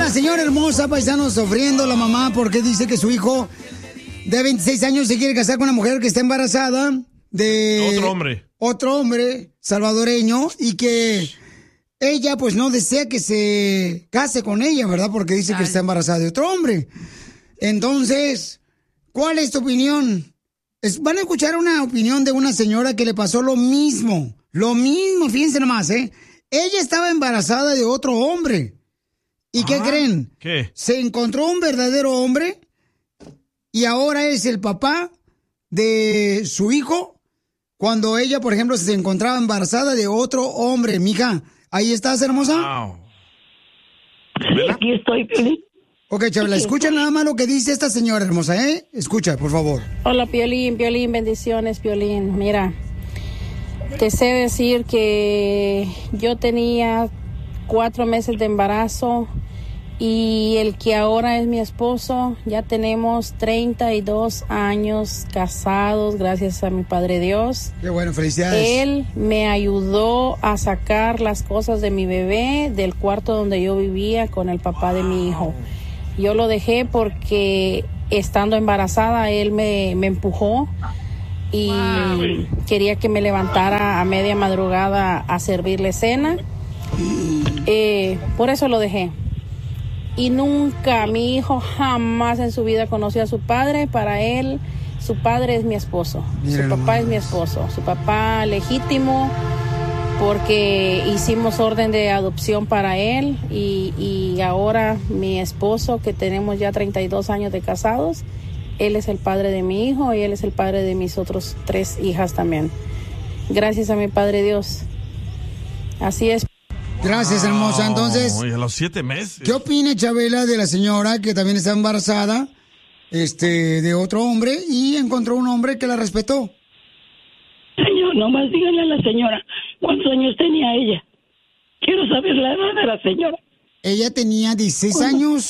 la señora hermosa, paisanos, sufriendo la mamá porque dice que su hijo de 26 años se quiere casar con una mujer que está embarazada de otro hombre salvadoreño y que ella pues no desea que se case con ella, ¿verdad? Porque dice que está embarazada de otro hombre. Entonces, ¿cuál es tu opinión? Van a escuchar una opinión de una señora que le pasó lo mismo, fíjense nomás, ¿eh? Ella estaba embarazada de otro hombre. ¿Y qué creen? ¿Qué? Se encontró un verdadero hombre y ahora es el papá de su hijo cuando ella, por ejemplo, se encontraba embarazada de otro hombre. Mija, ¿ahí estás, hermosa? Wow. Sí, aquí estoy, Piolín. Ok, Chabela, escucha nada más lo que dice esta señora hermosa, ¿eh? Escucha, por favor. Hola, Piolín, bendiciones, Piolín. Mira, te sé decir que yo tenía 4 meses de embarazo y el que ahora es mi esposo, ya tenemos 32 años casados, gracias a mi Padre Dios. Qué bueno, felicidades. Él me ayudó a sacar las cosas de mi bebé del cuarto donde yo vivía con el papá de mi hijo. Yo lo dejé porque estando embarazada él me empujó y quería que me levantara a media madrugada a servirle cena. Por eso lo dejé. Y nunca, mi hijo jamás en su vida conoció a su padre. Para él, su padre es mi esposo. Su papá es mi esposo. Su papá legítimo, porque hicimos orden de adopción para él. Y ahora mi esposo, que tenemos ya 32 años de casados, él es el padre de mi hijo y él es el padre de mis otros 3 hijas también. Gracias a mi Padre Dios. Así es. Gracias, hermosa. Entonces, a los 7 meses. ¿Qué opina Chabela de la señora que también está embarazada de otro hombre y encontró un hombre que la respetó? Señor, nomás díganle a la señora cuántos años tenía ella. Quiero saber la edad de la señora. Ella tenía 17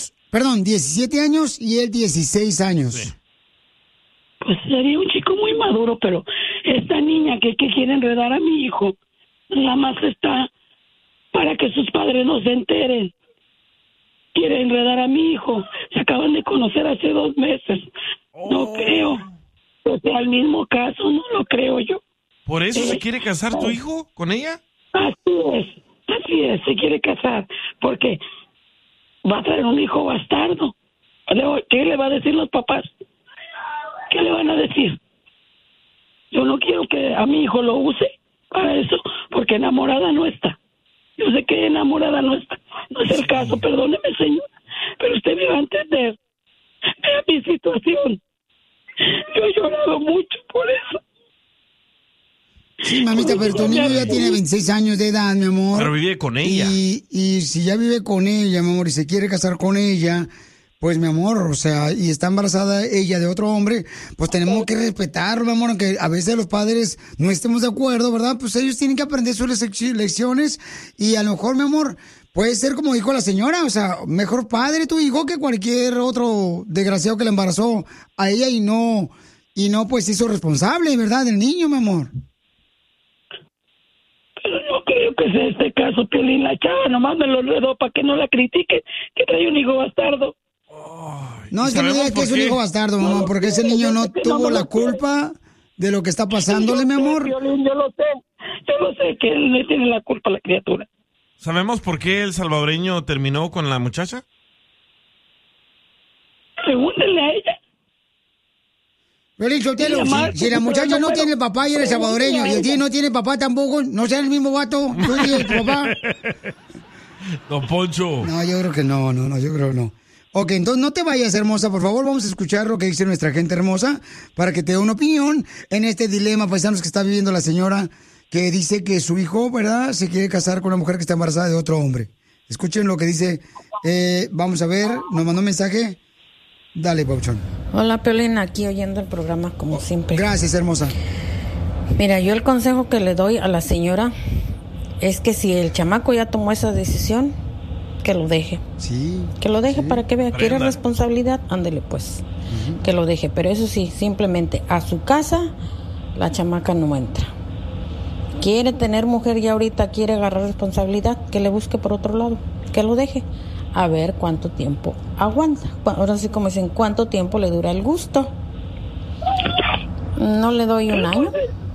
años y él 16 años. Sí. Pues sería un chico muy maduro, pero esta niña que quiere enredar a mi hijo, nada más está para que sus padres no se enteren. Quiere enredar a mi hijo. Se acaban de conocer hace 2 meses. No creo que sea el mismo caso, no lo creo yo. ¿Por eso se quiere casar tu hijo con ella? Así es, se quiere casar, porque va a traer un hijo bastardo. ¿Qué le va a decir los papás? ¿Qué le van a decir? Yo no quiero que a mi hijo lo use para eso, porque enamorada no está. Yo sé que enamorada no está. No es el caso, perdóneme, señora, pero usted me va a entender. Vea mi situación. Yo he llorado mucho por eso. Sí, mamita, pero tu niño ya tiene 26 años de edad, mi amor. Pero vive con ella. Y si ya vive con ella, mi amor, y se quiere casar con ella, pues, mi amor, o sea, y está embarazada ella de otro hombre, pues tenemos que respetarlo, mi amor, aunque a veces los padres no estemos de acuerdo, ¿verdad? Pues ellos tienen que aprender sus lecciones y a lo mejor, mi amor, puede ser como dijo la señora, o sea, mejor padre tu hijo que cualquier otro desgraciado que le embarazó a ella y no pues hizo responsable, ¿verdad? Del niño, mi amor. Pero no creo que sea este caso, Piolín. La chava nomás me lo enredó para que no la critiquen, que trae un hijo bastardo. No, es que no digas que es un hijo bastardo, mamá, porque ese niño no tuvo la culpa de lo que está pasándole, mi amor. Piolín, yo lo sé que él le tiene la culpa a la criatura. ¿Sabemos por qué el salvadoreño terminó con la muchacha? Pregúntenle a ella. Piolín Sotelo, si la muchacha no tiene papá y eres salvadoreño, y el tío no tiene papá tampoco, no sea el mismo vato, tú y tu papá. Don Poncho. No, yo creo que no, yo creo que no. Ok, entonces no te vayas, hermosa, por favor, vamos a escuchar lo que dice nuestra gente hermosa para que te dé una opinión en este dilema, paisanos, que está viviendo la señora que dice que su hijo, ¿verdad?, se quiere casar con una mujer que está embarazada de otro hombre. Escuchen lo que dice, vamos a ver, nos mandó un mensaje. Dale, Pauchón. Hola, Piolín, aquí oyendo el programa como siempre. Gracias, hermosa. Mira, yo el consejo que le doy a la señora es que si el chamaco ya tomó esa decisión, que lo deje. Sí. Que lo deje, sí, para que vea. ¿Quiere Prenda. responsabilidad? Ándele pues. Que lo deje. Pero eso sí, simplemente a su casa la chamaca no entra. Quiere tener mujer y ahorita quiere agarrar responsabilidad, que le busque por otro lado. Que lo deje. a ver cuánto tiempo aguanta. Ahora sí, como dicen, cuánto tiempo le dura el gusto. No le doy un año,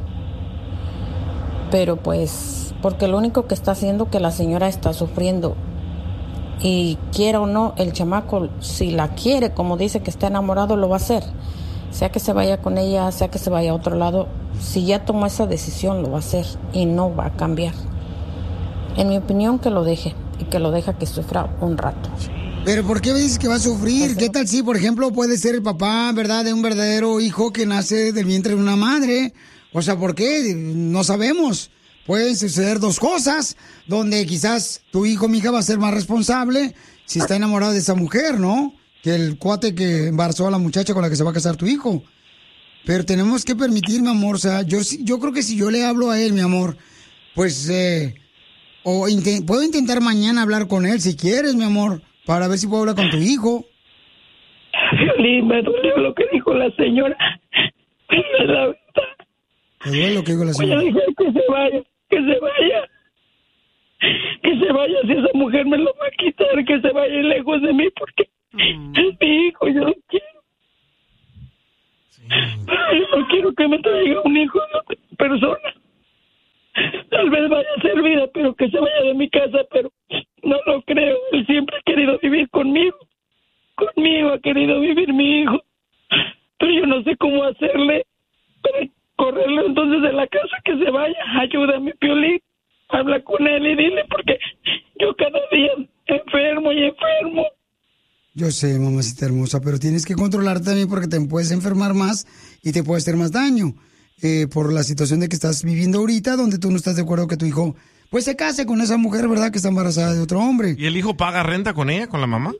pero pues, porque lo único que está haciendo que la señora está sufriendo. Y quiera o no, el chamaco, si la quiere, como dice que está enamorado, lo va a hacer. Sea que se vaya con ella, sea que se vaya a otro lado, si ya tomó esa decisión, lo va a hacer y no va a cambiar. En mi opinión, que lo deje y que lo deja que sufra un rato. Pero ¿por qué dices que va a sufrir? ¿Qué tal si, por ejemplo, puede ser el papá, verdad, de un verdadero hijo que nace del vientre de una madre? O sea, ¿por qué? No sabemos. Pueden suceder dos cosas, donde quizás tu hijo, mija, va a ser más responsable si está enamorado de esa mujer, ¿no? Que el cuate que embarazó a la muchacha con la que se va a casar tu hijo. Pero tenemos que permitir, mi amor, o sea, yo creo que si yo le hablo a él, mi amor, pues, puedo intentar mañana hablar con él, si quieres, mi amor, para ver si puedo hablar con tu hijo. Violín, me dolió lo que dijo la señora. Es la verdad. ¿Te duele lo que dijo la señora? Voy a dejar que se vaya, que se vaya. Que se vaya, si esa mujer me lo va a quitar, que se vaya lejos de mí, porque es mi hijo, yo lo quiero. Sí. Pero yo no quiero que me traiga un hijo de otra persona. Tal vez vaya a ser vida, pero que se vaya de mi casa, pero no lo creo. Él siempre ha querido vivir conmigo. Conmigo ha querido vivir mi hijo. Pero yo no sé cómo hacerle para correrle entonces de la casa, que se vaya. Ayúdame, Piolín. Habla con él y dile, porque yo cada día enfermo y enfermo. Yo sé, mamacita hermosa, pero tienes que controlarte también porque te puedes enfermar más y te puede hacer más daño. Por la situación de que estás viviendo ahorita, donde tú no estás de acuerdo que tu hijo pues se case con esa mujer, ¿verdad?, que está embarazada de otro hombre. ¿Y el hijo paga renta con ella, con la mamá?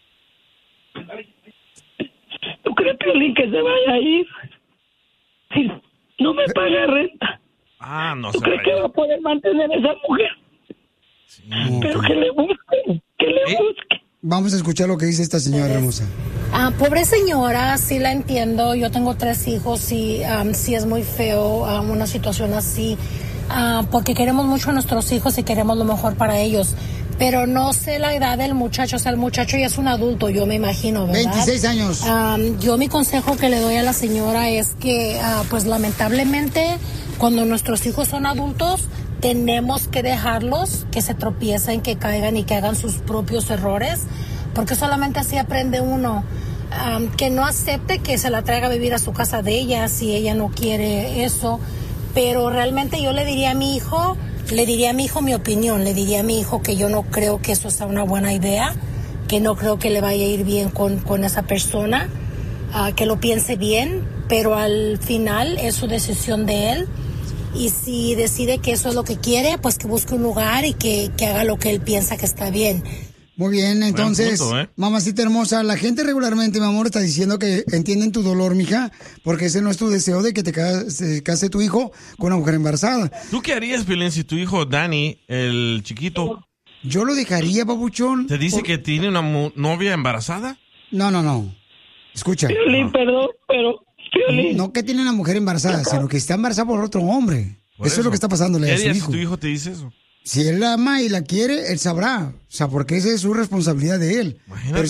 ¿Tú crees, Piolín, que se vaya a ir? Si no me paga renta. No ¿Tú crees que va a poder mantener a esa mujer? Sí. Pero que le busque, busque. Vamos a escuchar lo que dice esta señora hermosa. Pobre señora, sí la entiendo. Yo tengo 3 hijos y sí es muy feo una situación así, porque queremos mucho a nuestros hijos y queremos lo mejor para ellos. Pero no sé la edad del muchacho, o sea, el muchacho ya es un adulto, yo me imagino, ¿verdad? 26 años. Yo mi consejo que le doy a la señora es que, pues lamentablemente, cuando nuestros hijos son adultos, tenemos que dejarlos que se tropiecen, que caigan y que hagan sus propios errores, porque solamente así aprende uno. Que no acepte que se la traiga a vivir a su casa de ella si ella no quiere eso, pero realmente yo le diría a mi hijo mi opinión, le diría a mi hijo que yo no creo que eso sea una buena idea, que no creo que le vaya a ir bien con esa persona, que lo piense bien, pero al final es su decisión de él. Y si decide que eso es lo que quiere, pues que busque un lugar y que haga lo que él piensa que está bien. Muy bien, entonces, mamacita hermosa, la gente regularmente, mi amor, está diciendo que entienden tu dolor, mija, porque ese no es tu deseo de que se case tu hijo con una mujer embarazada. ¿Tú qué harías, Piolín, si tu hijo Dani, el chiquito... Yo lo dejaría, papuchón. ¿Te dice que tiene una novia embarazada? No. Escucha. Piolín, perdón, pero... Piolín. No que tiene una mujer embarazada, sino que está embarazada por otro hombre. Eso es lo que está pasándole a su hijo. Si tu hijo te dice eso? Si él la ama y la quiere, él sabrá. O sea, porque esa es su responsabilidad de él. Imagínate,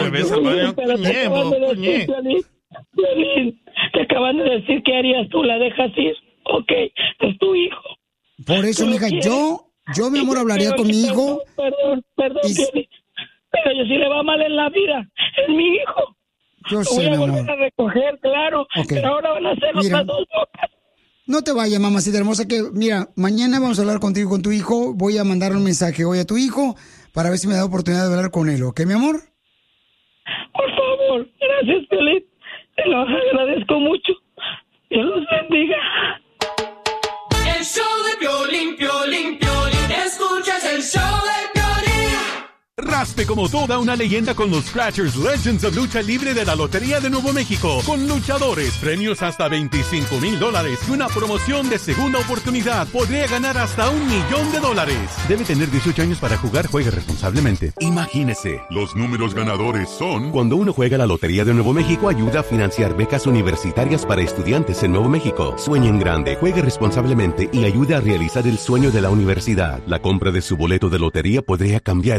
Piolín, te acaban de decir que harías tú, la dejas ir. Ok, es tu hijo. Por eso, mija, yo, mi amor, hablaría con mi hijo. Perdón, Piolín. Pero yo sí le va mal en la vida. Es mi hijo. Yo sé, mi amor. Voy a volver a recoger, claro. Okay. Pero ahora van a hacer otras 2 bocas. No te vayas, mamacita hermosa, que mira, mañana vamos a hablar contigo, con tu hijo. Voy a mandar un mensaje hoy a tu hijo para ver si me da oportunidad de hablar con él, ¿ok, mi amor? Por favor, gracias, Piolín. Te lo agradezco mucho. Dios los bendiga. El show de Piolín, Piolín, Piolín. Escuchas el show de Piolín. Raspe como toda una leyenda con los Scratchers Legends of Lucha Libre de la Lotería de Nuevo México. Con luchadores, premios hasta $25,000 y una promoción de segunda oportunidad. Podría ganar hasta $1 millón. Debe tener 18 años para jugar. Juegue responsablemente. Imagínese. Los números ganadores son... Cuando uno juega la Lotería de Nuevo México, ayuda a financiar becas universitarias para estudiantes en Nuevo México. Sueñe en grande, juegue responsablemente y ayude a realizar el sueño de la universidad. La compra de su boleto de lotería podría cambiar una vida.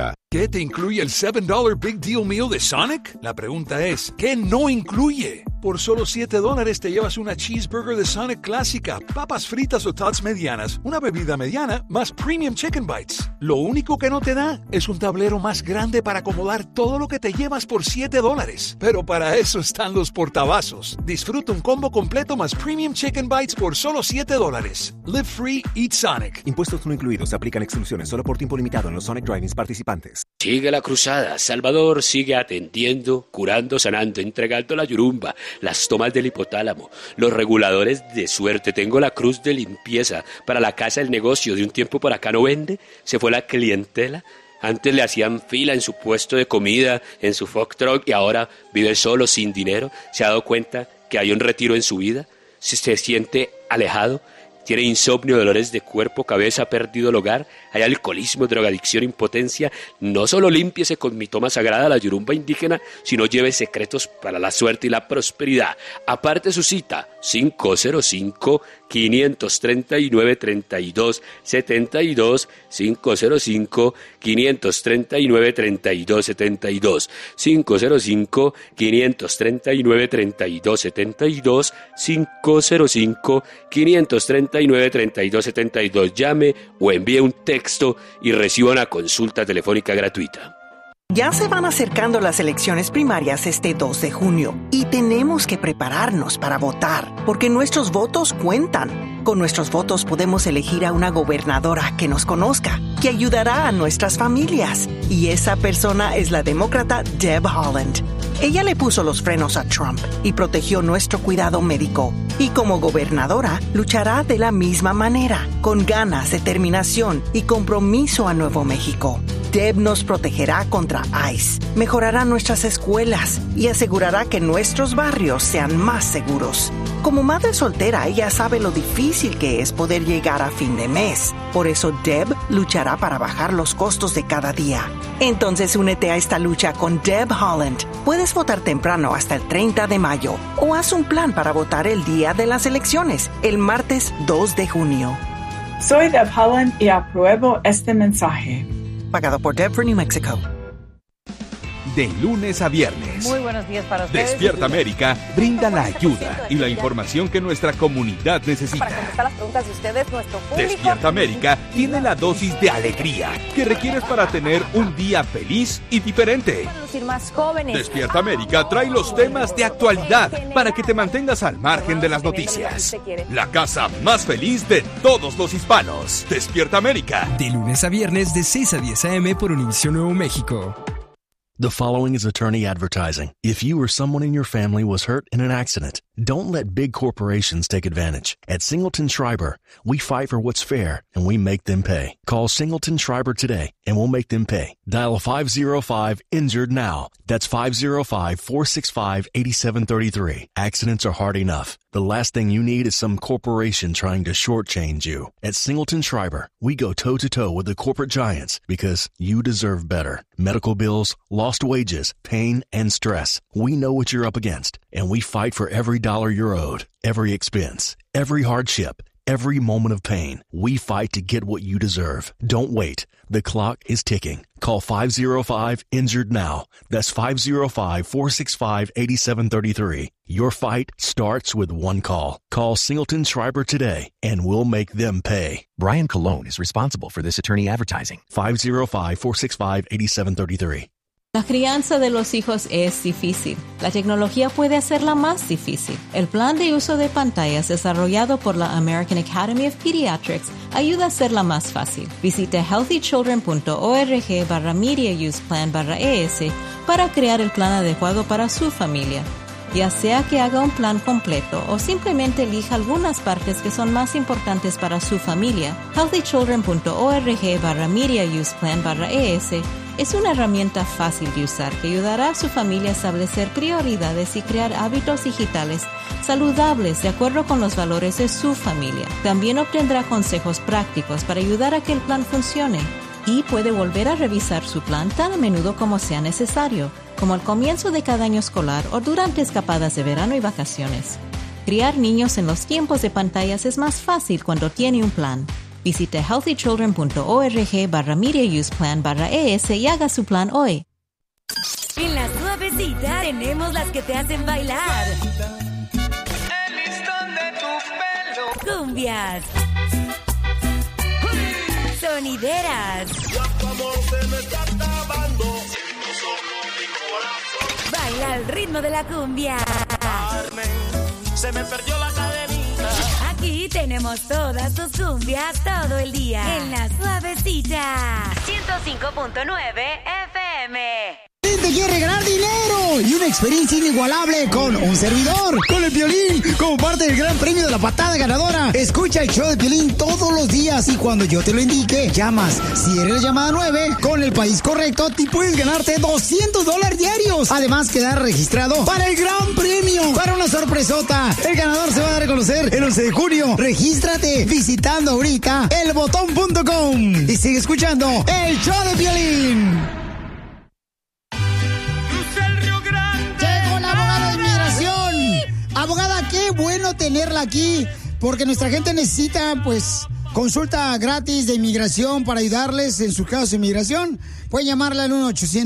Sonora. ¿Qué te incluye el $7 Big Deal Meal de Sonic? La pregunta es, ¿qué no incluye? Por solo $7 te llevas una cheeseburger de Sonic clásica, papas fritas o tots medianas, una bebida mediana, más premium chicken bites. Lo único que no te da es un tablero más grande para acomodar todo lo que te llevas por $7. Pero para eso están los portavasos. Disfruta un combo completo más premium chicken bites por solo $7. Live free, eat Sonic. Impuestos no incluidos. Aplican exclusiones solo por tiempo limitado en los Sonic Drive-ins participantes. Sigue la cruzada. Salvador sigue atendiendo, curando, sanando, entregando la yurumba, las tomas del hipotálamo, los reguladores de suerte. Tengo la cruz de limpieza para la casa, el negocio. De un tiempo para acá no vende. Se fue la clientela. Antes le hacían fila en su puesto de comida, en su food truck, y ahora vive solo, sin dinero. ¿Se ha dado cuenta que hay un retiro en su vida? ¿Se siente alejado? ¿Tiene insomnio, dolores de cuerpo, cabeza, ha perdido el hogar? ¿Hay alcoholismo, drogadicción, impotencia? No solo límpiese con mi toma sagrada, la yurumba indígena, sino lleve secretos para la suerte y la prosperidad. Aparte su cita, 505-539-3272, 505-539-3272, 505-539-3272, 505-539-3272. Llame o envíe un texto y reciba una consulta telefónica gratuita. Ya se van acercando las elecciones primarias este 2 de junio y tenemos que prepararnos para votar, porque nuestros votos cuentan. Con nuestros votos podemos elegir a una gobernadora que nos conozca, que ayudará a nuestras familias. Y esa persona es la demócrata Deb Haaland. Ella le puso los frenos a Trump y protegió nuestro cuidado médico. Y como gobernadora, luchará de la misma manera, con ganas, determinación y compromiso a Nuevo México. Deb nos protegerá contra ICE, mejorará nuestras escuelas y asegurará que nuestros barrios sean más seguros. Como madre soltera, ella sabe lo difícil que es poder llegar a fin de mes. Por eso Deb luchará para bajar los costos de cada día. Entonces únete a esta lucha con Deb Haaland. Puedes votar temprano hasta el 30 de mayo o haz un plan para votar el día de las elecciones, el martes 2 de junio. Soy Deb Haaland y apruebo este mensaje. Pagado por Deb for New Mexico. De lunes a viernes. Muy buenos días para ustedes. Despierta América brinda la ayuda y la información que nuestra comunidad necesita. Para contestar las preguntas de ustedes, nuestro público. Despierta América tiene la dosis de alegría que requieres para tener un día feliz y diferente. Para lucir más jóvenes. Despierta América trae los temas de actualidad para que te mantengas al margen de las noticias. La casa más feliz de todos los hispanos. Despierta América. De lunes a viernes de 6 a 10 a.m. por Univisión Nuevo México. The following is attorney advertising. If you or someone in your family was hurt in an accident, don't let big corporations take advantage. At Singleton Schreiber, we fight for what's fair and we make them pay. Call Singleton Schreiber today and we'll make them pay. Dial 505-INJURED now. That's 505-465-8733. Accidents are hard enough. The last thing you need is some corporation trying to shortchange you. At Singleton Schreiber, we go toe-to-toe with the corporate giants because you deserve better. Medical bills, lost wages, pain, and stress. We know what you're up against, and we fight for every dollar you're owed, every expense, every hardship, every moment of pain. We fight to get what you deserve. Don't wait. The clock is ticking. Call 505-INJURED now. That's 505-465-8733. Your fight starts with one call. Call Singleton Schreiber today, and we'll make them pay. Brian Colon is responsible for this attorney advertising. 505-465-8733. La crianza de los hijos es difícil. La tecnología puede hacerla más difícil. El plan de uso de pantallas desarrollado por la American Academy of Pediatrics ayuda a hacerla más fácil. Visite healthychildren.org/mediausplan/ES para crear el plan adecuado para su familia. Ya sea que haga un plan completo o simplemente elija algunas partes que son más importantes para su familia, healthychildren.org/mediausplan/ES es una herramienta fácil de usar que ayudará a su familia a establecer prioridades y crear hábitos digitales saludables de acuerdo con los valores de su familia. También obtendrá consejos prácticos para ayudar a que el plan funcione y puede volver a revisar su plan tan a menudo como sea necesario, como al comienzo de cada año escolar o durante escapadas de verano y vacaciones. Criar niños en los tiempos de pantallas es más fácil cuando tiene un plan. Visite healthychildren.org/Media Use Plan/ES y haga su plan hoy. En la suavecita tenemos las que te hacen bailar. El listón de tu pelo. Cumbias. Sonideras. Se me está acabando. Baila al ritmo de la cumbia. Carmen, se me perdió la cadenita. Aquí tenemos todas tus cumbias todo el día. En la suavecita. 105.9 FM. Te quiere regalar dinero y una experiencia inigualable con un servidor, con el Piolín, como parte del gran premio de la patada ganadora. Escucha el show de Piolín todos los días y cuando yo te lo indique, llamas. Si eres la llamada 9, con el país correcto, te puedes ganarte $200 diarios. Además, quedar registrado para el gran premio, para una sorpresota. El ganador se va a dar a conocer el 11 de junio. Regístrate visitando ahorita elbotón.com y sigue escuchando el show de Piolín. Abogada, qué bueno tenerla aquí, porque nuestra gente necesita, pues, consulta gratis de inmigración para ayudarles en sus casos de inmigración. Pueden llamarla al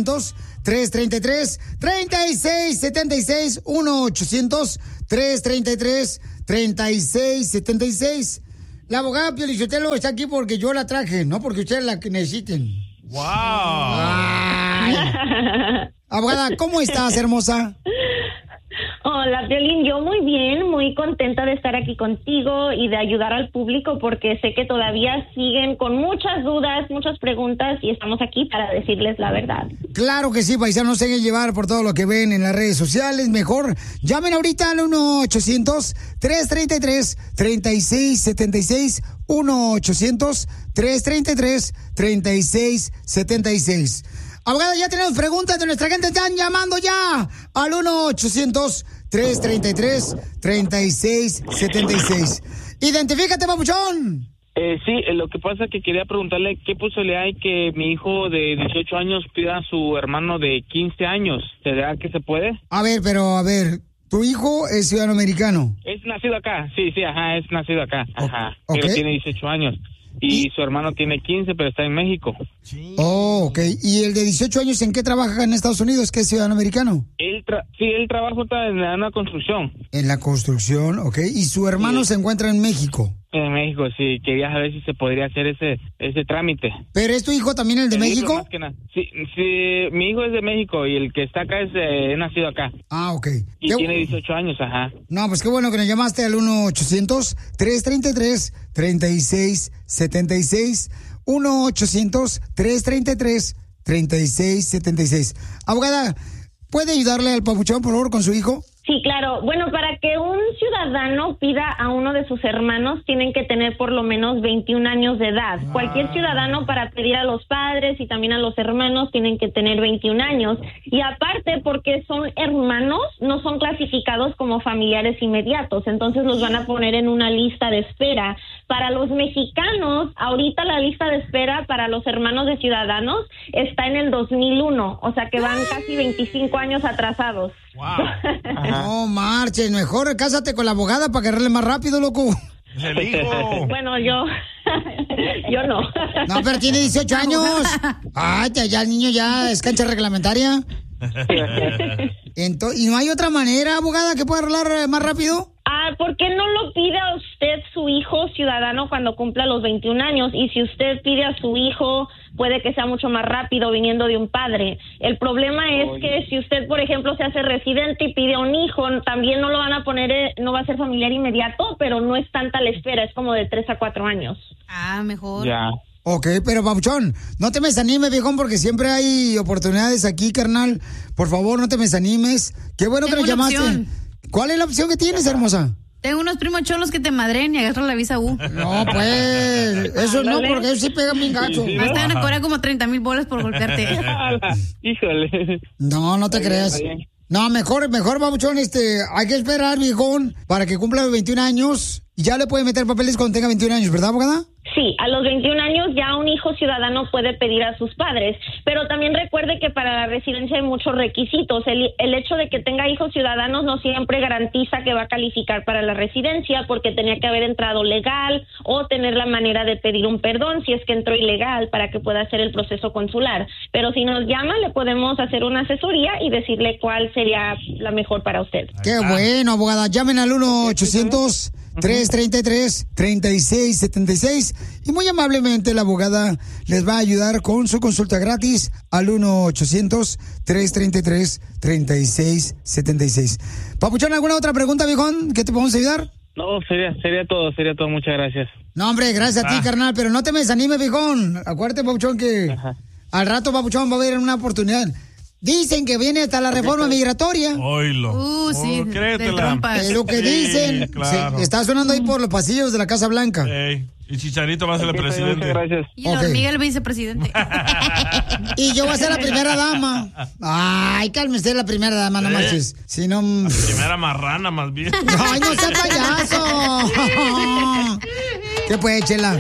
1-800-333-3676, 1-800-333-3676. La abogada Pio Lizotelo está aquí porque yo la traje, no porque ustedes la necesiten. ¡Wow! Abogada, ¿cómo estás, hermosa? Hola, Piolín, yo muy bien, muy contenta de estar aquí contigo y de ayudar al público porque sé que todavía siguen con muchas dudas, muchas preguntas y estamos aquí para decirles la verdad. Claro que sí, paisanos, no se dejen llevar por todo lo que ven en las redes sociales. Mejor llamen ahorita al 1-800-333-3676, 1-800-333-3676. Abogada, ya tenemos preguntas de nuestra gente. Están llamando ya al 1-800-333-3676. Identifícate, papuchón. Sí, lo que pasa es que quería preguntarle qué posibilidad hay que mi hijo de 18 años pida a su hermano de 15 años. ¿Será que se puede? A ver, ¿tu hijo es ciudadano americano? Es nacido acá, sí, ajá, es nacido acá, ajá. Okay. Pero tiene 18 años. Y su hermano tiene 15, pero está en México. Oh, ok. ¿Y el de 18 años en qué trabaja en Estados Unidos? ¿Qué es ciudadano americano? Él trabaja en una construcción. En la construcción, ok. ¿Y su hermano se encuentra en México? En México, sí. Quería saber si se podría hacer ese trámite. ¿Pero es tu hijo también el de México? Más que nada. Sí, mi hijo es de México y el que está acá es nacido acá. Ah, ok. Y tiene 18 años, ajá. No, pues qué bueno que nos llamaste al 1-800-333-3676. 1-800-333-3676. Abogada, ¿puede ayudarle al papuchón, por favor, con su hijo? Sí, claro. Bueno, para que un ciudadano pida a uno de sus hermanos, tienen que tener por lo menos 21 años de edad. Cualquier ciudadano para pedir a los padres y también a los hermanos tienen que tener 21 años. Y aparte, porque son hermanos, no son clasificados como familiares inmediatos. Entonces los van a poner en una lista de espera. Para los mexicanos, ahorita la lista de espera para los hermanos de ciudadanos está en el 2001. O sea que van casi 25 años atrasados. Wow. No marches, mejor cásate con la abogada para agarrarle más rápido, loco. Bueno, yo no. No, pero tiene 18 años. Ay, ya el niño ya es cancha reglamentaria. ¿Y no hay otra manera, abogada, que pueda arreglar más rápido? ¿Por qué no lo pide a usted su hijo ciudadano cuando cumpla los 21 años? Y si usted pide a su hijo, puede que sea mucho más rápido viniendo de un padre. El problema es que si usted, por ejemplo, se hace residente y pide a un hijo, también no lo van a poner, no va a ser familiar inmediato, pero no es tanta la espera, es como de 3 a 4 años. Mejor. Ya. Ok, pero papuchón, no te me desanimes, viejón, porque siempre hay oportunidades aquí, carnal. Por favor, no te me desanimes. Qué bueno que nos llamaste. Opción. ¿Cuál es la opción que tienes, hermosa? Tengo unos primos cholos que te madren y agarran la visa U. No, pues, eso no, porque ellos sí pegan bien gacho. Me están a cobrar como 30,000 bolas por golpearte. Híjole. No te creas. No, mejor, babuchón, hay que esperar, viejón, para que cumpla los 21 años. Y ya le puede meter papeles cuando tenga 21 años, ¿verdad, abogada? Sí, a los 21 años ya un hijo ciudadano puede pedir a sus padres, pero también recuerde que para la residencia hay muchos requisitos. El hecho de que tenga hijos ciudadanos no siempre garantiza que va a calificar para la residencia, porque tenía que haber entrado legal o tener la manera de pedir un perdón si es que entró ilegal para que pueda hacer el proceso consular. Pero si nos llama, le podemos hacer una asesoría y decirle cuál sería la mejor para usted. Qué bueno, abogada. Llamen al 1-800-333-3676 y muy amablemente la abogada les va a ayudar con su consulta gratis al 1-800-333-3676. Papuchón, ¿alguna otra pregunta, viejón? ¿Qué te podemos ayudar? No, sería todo, muchas gracias. No, hombre, gracias a ti, carnal, pero no te me desanimes, viejón. Acuérdate, Papuchón, que al rato, Papuchón, va a haber una oportunidad. Dicen que viene hasta la reforma migratoria. Oílo. Sí, créetela. Es lo que dicen. Claro. Está sonando ahí por los pasillos de la Casa Blanca. Y Chicharito va a ser el presidente. Gracias. Y la hormiga el vicepresidente. Y yo voy a ser la primera dama. Ay, cálmese, la primera dama, no manches. Si no... La primera marrana, más bien. Ay, no sea payaso. ¿Qué pues, Chela?